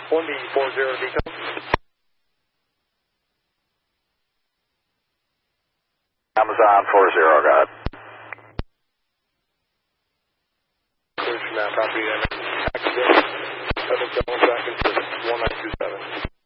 1B40 Deco. Amazon 40, got it. Clear from that property and accident. 7 back into 1927.